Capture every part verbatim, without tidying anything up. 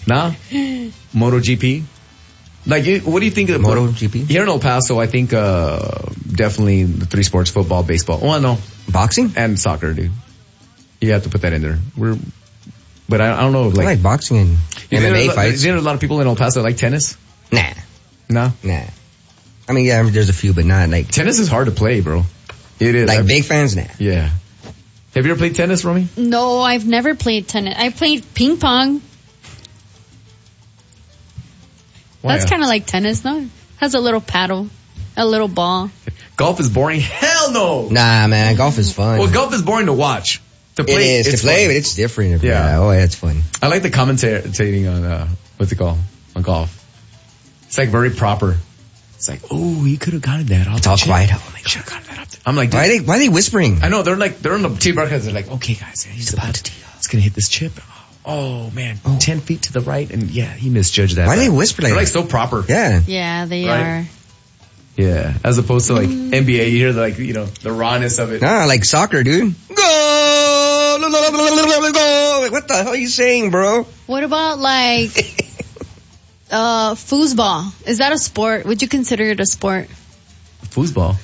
Nah? MotoGP? Like, what do you think of MotoGP? Here in El Paso, I think uh definitely the three sports: football, baseball. Well, no, boxing and soccer, dude. You have to put that in there. We're, but I, I don't know. Like, I like boxing and M M A fights. Is there a lot of people in El Paso that like tennis? Nah, no, nah. I mean, yeah, there's a few, but not like tennis is hard to play, bro. It is like I've, big fans. Nah. Yeah. Have you ever played tennis, Romy? No, I've never played tennis. I played ping pong. Why? That's kind of like tennis, no? Has a little paddle, a little ball. Golf is boring. Hell no. Nah, man, golf is fun. Well, golf is boring to watch. To play, it is it's to play, fun. but it's different. Yeah. yeah. Oh, yeah, it's fun. I like the commentating on uh, what's it called on golf. It's like very proper. It's like, oh, he could have gotten that off. It's all chip. quiet. Oh my god, should have gotten that off. I'm like, dude, why are they why are they whispering? I know they're like they're on the tee broadcast. They're like, okay, guys, he's about to tee off. He's gonna hit this chip. Oh man, oh. ten feet to the right, and yeah, he misjudged that. Why do they whisper like They're that? like so proper. Yeah. Yeah, they Right? are. Yeah, as opposed to like mm. N B A, you hear the, like you know the rawness of it. Nah, like soccer, dude. Go! Like, what the hell are you saying, bro? What about like uh foosball? Is that a sport? Would you consider it a sport? Foosball.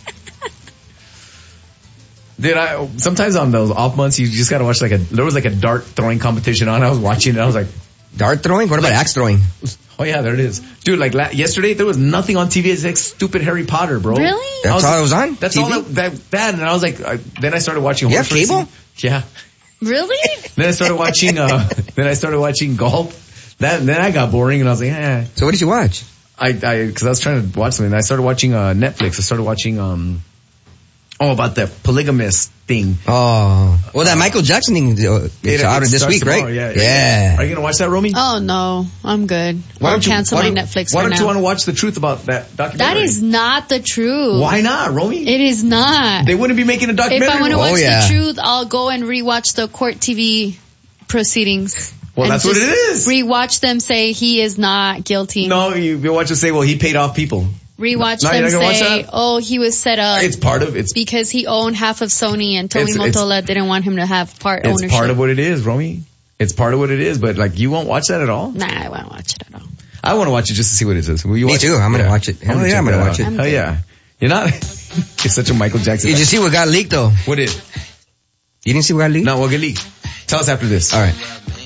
Dude, I sometimes on those off months you just gotta watch like a there was like a dart throwing competition on. I was watching it. I was like, dart throwing? What about axe throwing? Oh yeah, there it is, dude. Like la- yesterday, there was nothing on T V. It's like stupid Harry Potter, bro. Really? That's was, all it was on. That's T V? all that, that bad. And I was like, I, then I started watching. You horse have cable? racing. Yeah. Really? Then I started watching. uh Then I started watching golf. That then I got boring, and I was like, eh. So what did you watch? I I because I was trying to watch something. And I started watching uh Netflix. I started watching um. Oh, about the polygamist thing. Oh. Well, that Michael Jackson thing uh, it's it, out it this week, tomorrow. right? Yeah, yeah. yeah. Are you going to watch that, Romy? Oh, no. I'm good. Why I'll don't you, cancel why my don't, Netflix Why for don't now. you want to watch the truth about that documentary? That is not the truth. Why not, Romy? It is not. They wouldn't be making a documentary. If I want to oh, watch yeah. the truth, I'll go and rewatch the court T V proceedings. Well, that's what it is. Rewatch them say he is not guilty. No, you, you watch them say, well, he paid off people. Rewatch no, them watch say, oh, he was set up. It's part of it's because he owned half of Sony and Tony it's, Motola it's, didn't want him to have part it's ownership. It's part of what it is, Romy. It's part of what it is, but like you won't watch that at all? Nah, I won't watch it at all. I want to watch it just to see what it is. Will you Me watch too. It? I'm gonna yeah. watch it. Hell I'm yeah, I'm gonna that watch out. it. Hell yeah. You're not. It's such a Michael Jackson. Did you see what got leaked though? What did? You didn't see what got leaked? No, what got leaked? Tell us after this. All right.